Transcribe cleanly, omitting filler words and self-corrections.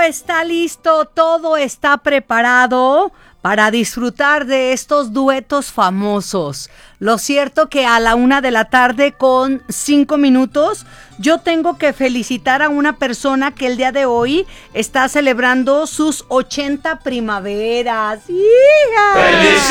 está listo, todo está preparado para disfrutar de estos duetos famosos. Lo cierto que a la 1:00 con 5 minutos, yo tengo que felicitar a una persona que el día de hoy está celebrando sus 80 primaveras. ¡Hija!